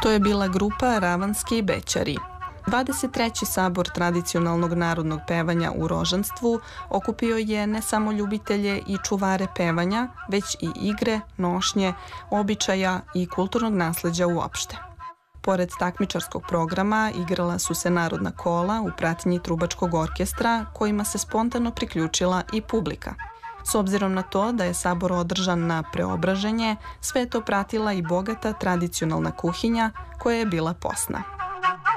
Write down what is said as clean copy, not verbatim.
To je bila grupa Ravanski bećari. 23. sabor tradicionalnog narodnog pevanja u Rožanstvu okupio je ne samo ljubitelje i čuvare pevanja, već i igre, nošnje, običaja i kulturnog nasleđa uopšte. Pored takmičarskog programa igrala su se narodna kola u pratnji trubačkog orkestra kojima se spontano priključila i publika. S obzirom na to da je sabor održan na Preobraženje, sve je to pratila i bogata tradicionalna kuhinja koja je bila posna.